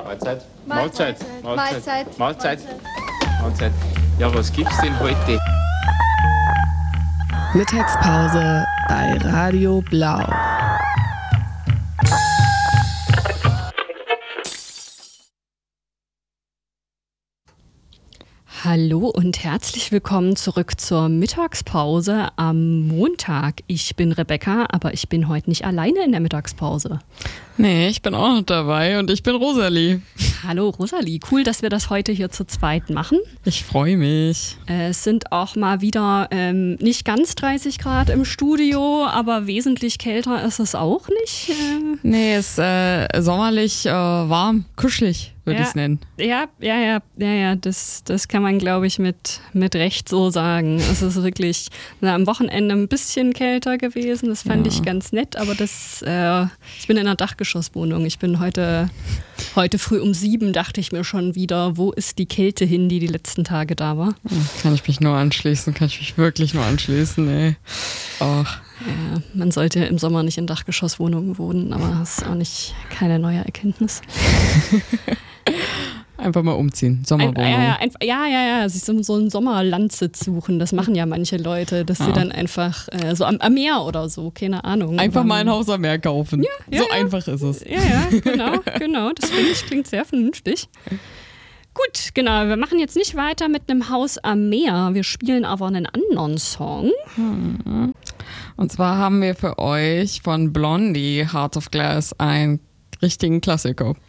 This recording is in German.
Mahlzeit. Mahlzeit. Mahlzeit. Mahlzeit. Mahlzeit. Ja, was gibt's denn heute? Mittagspause bei Radio Blau. Hallo und herzlich willkommen zurück zur Mittagspause am Montag. Ich bin Rebecca, aber ich bin heute nicht alleine in der Mittagspause. Nee, ich bin auch noch dabei und ich bin Rosalie. Hallo Rosalie, cool, dass wir das heute hier zu zweit machen. Ich freue mich. Es sind auch mal wieder nicht ganz 30 Grad im Studio, aber wesentlich kälter ist es auch nicht. Nee, es ist sommerlich warm, kuschelig, würde ich es nennen. Ja, das kann man, glaube ich, mit Recht so sagen. Es ist wirklich am Wochenende ein bisschen kälter gewesen, das fand ich ganz nett, aber ich bin in einer Dachgeschosswohnung. Ich bin heute früh um 7, dachte ich mir schon wieder, wo ist die Kälte hin, die letzten Tage da war. Kann ich mich wirklich nur anschließen, ey. Ach. Ja, man sollte im Sommer nicht in Dachgeschosswohnungen wohnen, aber das ist auch keine neue Erkenntnis. Einfach mal umziehen, Sommerwohnung. Sich so einen Sommerlandsitz suchen, das machen ja manche Leute, dass sie dann einfach so am Meer oder so, keine Ahnung. Einfach mal ein Haus am Meer kaufen. So einfach ist es. Ja, genau, das finde ich klingt sehr vernünftig. Gut, genau, wir machen jetzt nicht weiter mit einem Haus am Meer, wir spielen aber einen anderen Song. Und zwar haben wir für euch von Blondie, Heart of Glass, einen richtigen Klassiker.